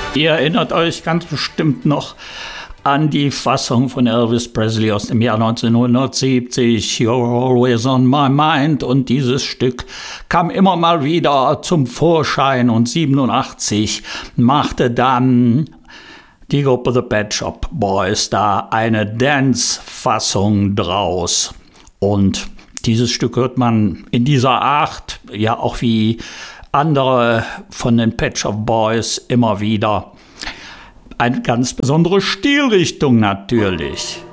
Ihr erinnert euch ganz bestimmt noch an die Fassung von Elvis Presley aus dem Jahr 1970, You're Always on My Mind, und dieses Stück kam immer mal wieder zum Vorschein und 87 machte dann die Gruppe The Pet Shop Boys da eine Dance-Fassung draus. Und dieses Stück hört man in dieser Art, ja auch wie andere von den Pet Shop Boys immer wieder. Eine ganz besondere Stilrichtung natürlich.